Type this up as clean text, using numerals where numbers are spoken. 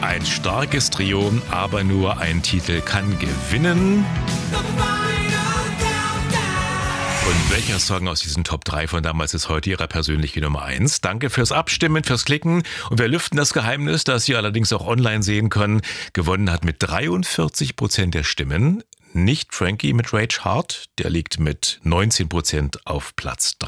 Ein starkes Trio, aber nur ein Titel kann gewinnen. Und welcher Song aus diesen Top 3 von damals ist heute Ihrer persönliche Nummer 1? Danke fürs Abstimmen, fürs Klicken. Und wir lüften das Geheimnis, das Sie allerdings auch online sehen können. Gewonnen hat mit 43% der Stimmen nicht Frankie mit Rage Heart. Der liegt mit 19% auf Platz 3.